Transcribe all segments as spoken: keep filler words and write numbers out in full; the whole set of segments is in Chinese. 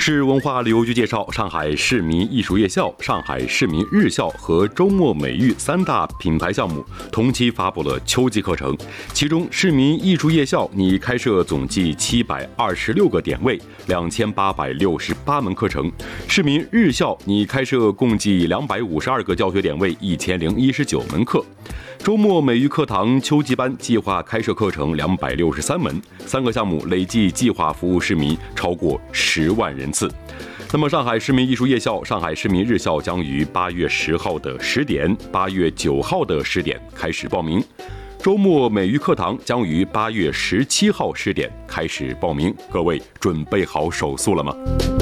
市文化旅游局介绍，上海市民艺术夜校、上海市民日校和周末美育三大品牌项目同期发布了秋季课程。其中，市民艺术夜校拟开设总计七百二十六个点位，两千八百六十八门课程；市民日校拟开设共计两百五十二个教学点位，一千零一十九门课。周末美育课堂秋季班计划开设课程两百六十三门，三个项目累计计划服务市民超过十万人次。那么，上海市民艺术夜校、上海市民日校将于八月十号的十点、八月九号的十点开始报名。周末美育课堂将于八月十七号十点开始报名。各位准备好手速了吗？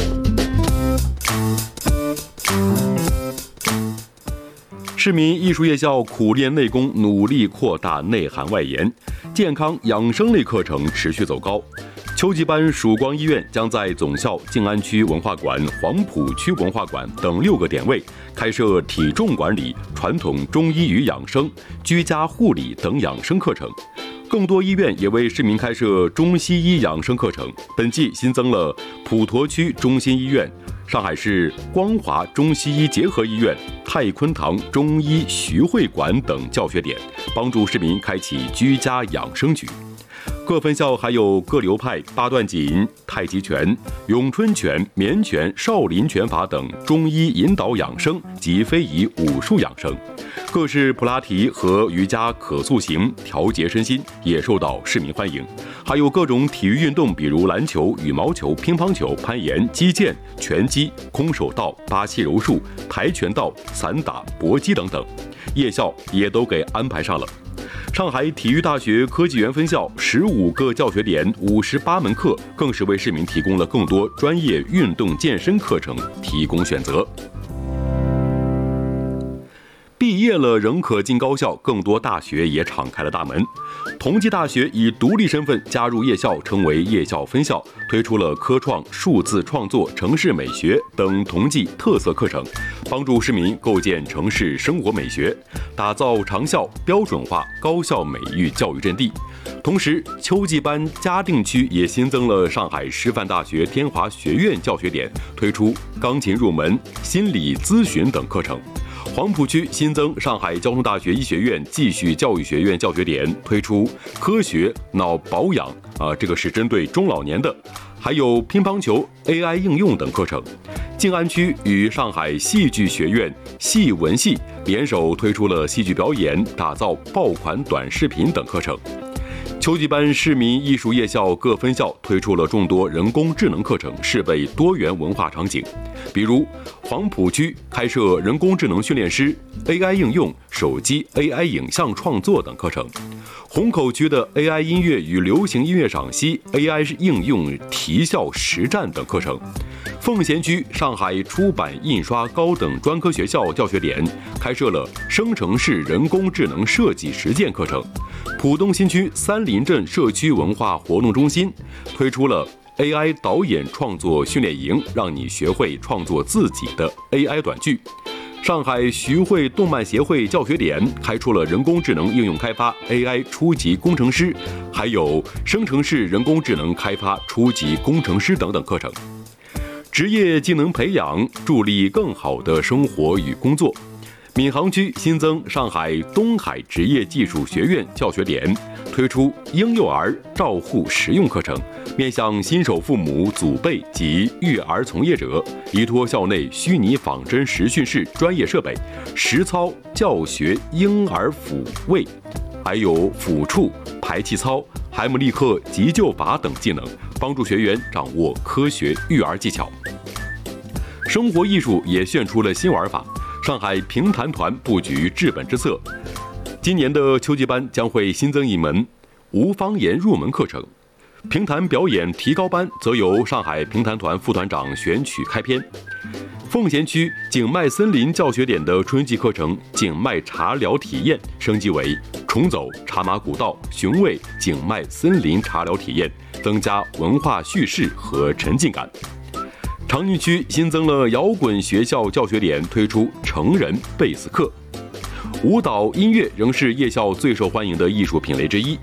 市民艺术夜校苦练内功，努力扩大内涵外延，健康养生类课程持续走高。秋季班曙光医院将在总校、静安区文化馆、黄浦区文化馆等六个点位开设体重管理、传统中医与养生、居家护理等养生课程。更多医院也为市民开设中西医养生课程。本季新增了普陀区中心医院、上海市光华中西医结合医院、太坤堂中医徐汇馆等教学点，帮助市民开启居家养生局。各分校还有各流派、八段锦、太极拳、咏春拳、棉拳、少林拳法等中医引导养生及非遗武术养生。各式普拉提和瑜伽可塑形调节身心也受到市民欢迎。还有各种体育运动，比如篮球、羽毛球、乒乓球、攀岩、击剑、拳击、空手道、巴西柔术、跆拳道、散打、搏击等等，夜校也都给安排上了。上海体育大学科技园分校十五个教学点，五十八门课，更是为市民提供了更多专业运动健身课程提供选择。毕业了仍可进高校，更多大学也敞开了大门。同济大学以独立身份加入夜校，成为夜校分校，推出了科创、数字创作、城市美学等同济特色课程，帮助市民构建城市生活美学，打造长效标准化高校美育教育阵地。同时，秋季班嘉定区也新增了上海师范大学天华学院教学点，推出钢琴入门、心理咨询等课程。黄浦区新增上海交通大学医学院继续教育学院教学点，推出科学脑保养啊，这个是针对中老年的，还有乒乓球、A I 应用等课程。静安区与上海戏剧学院戏文系联手推出了戏剧表演、打造爆款短视频等课程。秋季班市民艺术夜校各分校推出了众多人工智能课程，适备多元文化场景。比如，黄浦区开设人工智能训练师、A I 应用、手机 A I 影像创作等课程；虹口区的 A I 音乐与流行音乐赏析、A I 应用提校实战等课程；奉贤区上海出版印刷高等专科学校教学点开设了生成式人工智能设计实践课程；浦东新区三林镇社区文化活动中心推出了A I 导演创作训练营，让你学会创作自己的 A I 短剧。上海徐汇动漫协会教学点开出了人工智能应用开发 A I 初级工程师，还有生成式人工智能开发初级工程师等等课程。职业技能培养，助力更好的生活与工作。闵行区新增上海东海职业技术学院教学点，推出婴幼儿照护实用课程，面向新手父母、祖辈及育儿从业者，依托校内虚拟仿真实训室专业设备，实操教学婴儿抚慰，还有抚触、排气操、海姆立克急救法等技能，帮助学员掌握科学育儿技巧。生活艺术也炫出了新玩法。上海评弹团布局治本之策，今年的秋季班将会新增一门无方言入门课程，评弹表演提高班则由上海评弹团副团长选曲开篇。奉贤区景迈森林教学点的春季课程景迈茶疗体验升级为重走茶马古道，寻味景迈森林茶疗体验，增加文化叙事和沉浸感。长宁区新增了摇滚学校教学点，推出成人贝斯课。舞蹈音乐仍是夜校最受欢迎的艺术品类之一。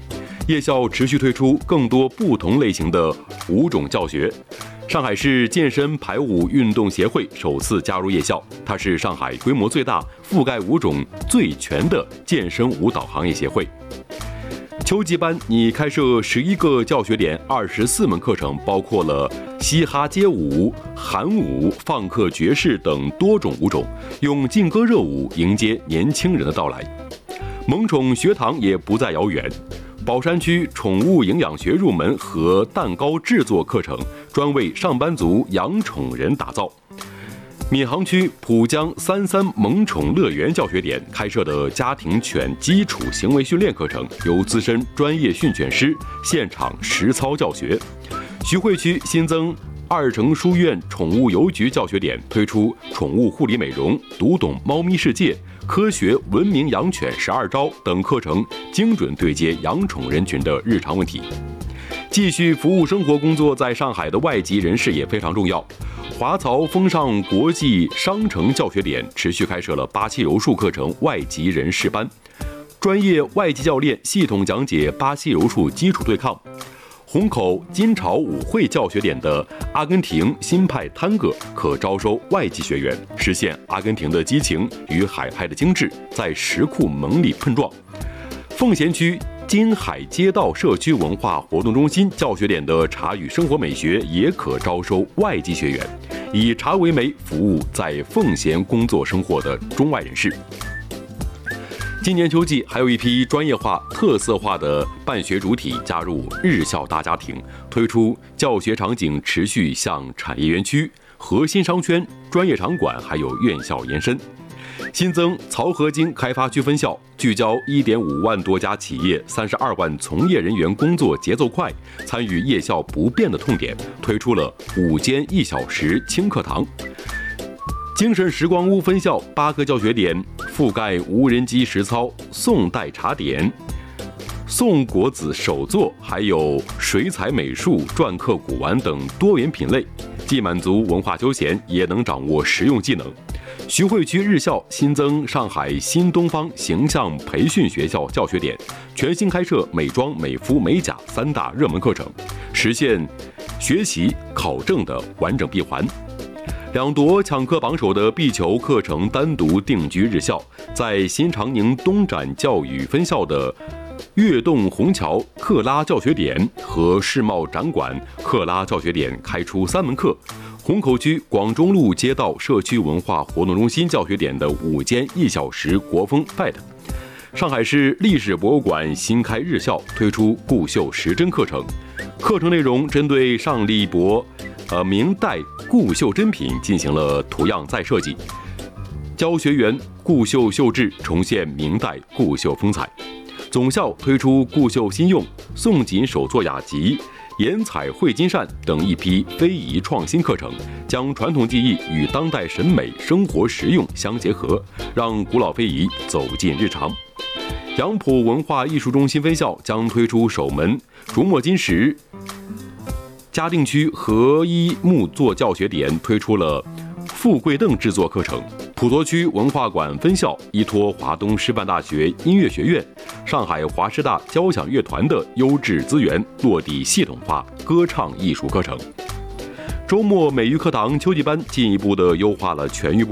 夜校持续推出更多不同类型的舞种教学。上海市健身排舞运动协会首次加入夜校，它是上海规模最大、覆盖舞种最全的健身舞蹈行业协会。秋季班拟开设十一个教学点，二十四门课程，包括了嘻哈街舞、韩舞、放克爵士等多种舞种，用劲歌热舞迎接年轻人的到来。萌宠学堂也不再遥远。宝山区宠物营养学入门和蛋糕制作课程，专为上班族养宠人打造。闵行区浦江三三萌宠乐园教学点开设的家庭犬基础行为训练课程，由资深专业训犬师现场实操教学。徐汇区新增二城书院宠物邮局教学点，推出宠物护理美容、读懂猫咪世界、科学文明养犬十二招等课程，精准对接养宠人群的日常问题。继续服务生活工作在上海的外籍人士也非常重要。华漕风尚国际商城教学点持续开设了巴西柔术课程外籍人士班，专业外籍教练系统讲解巴西柔术基础对抗。虹口金朝舞会教学点的阿根廷新派探戈可招收外籍学员，实现阿根廷的激情与海派的精致在石库门里碰撞。奉贤区金海街道社区文化活动中心教学点的茶与生活美学也可招收外籍学员，以茶为媒，服务在奉贤工作生活的中外人士。今年秋季，还有一批专业化、特色化的办学主体加入日校大家庭，推出教学场景持续向产业园区、核心商圈、专业场馆还有院校延伸。新增漕河泾开发区分校，聚焦 一点五万多家企业、三十二万从业人员，工作节奏快，参与夜校不变的痛点，推出了五间一小时轻课堂。精神时光屋分校八个教学点，覆盖无人机实操、宋代茶点、宋国子手作，还有水彩美术、篆刻古玩等多元品类，既满足文化休闲，也能掌握实用技能。徐汇区日校新增上海新东方形象培训学校教学点，全新开设美妆、美肤、美甲三大热门课程，实现学习考证的完整闭环。两夺抢课榜首的壁球课程单独定居日校，在新长宁东展教育分校的跃动虹桥克拉教学点和世贸展馆克拉教学点开出三门课。虹口区广中路街道社区文化活动中心教学点的五间一小时国风 F E T。 上海市历史博物馆新开日校，推出固绣时针课程，课程内容针对上立博呃明代固绣珍品进行了图样再设计，教学员固绣绣制，重现明代固绣风采。总校推出固绣新用、宋锦手作雅集、岩彩绘金扇等一批非遗创新课程，将传统技艺与当代审美、生活实用相结合，让古老非遗走进日常。杨浦文化艺术中心分校将推出首门竹墨金石嘉定区合一木作教学点，推出了富贵凳制作课程。普陀区文化馆分校依托华东师范大学音乐学院、上海华师大交响乐团的优质资源，落地系统化歌唱艺术课程。周末美育课堂秋季班进一步的优化了全域